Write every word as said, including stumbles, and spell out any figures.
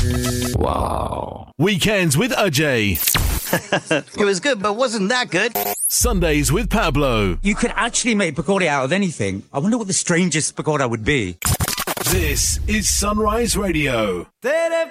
Wow. Weekends with Ajay. It was good, but wasn't that good. Sundays with Pablo. You could actually make pakora out of anything. I wonder what the strangest pakora would be. This is Sunrise Radio.